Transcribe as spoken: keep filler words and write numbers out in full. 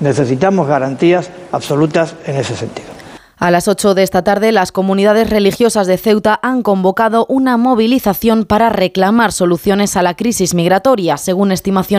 Necesitamos garantías absolutas en ese sentido. A las ocho de esta tarde, las comunidades religiosas de Ceuta han convocado una movilización para reclamar soluciones a la crisis migratoria. Según estimaciones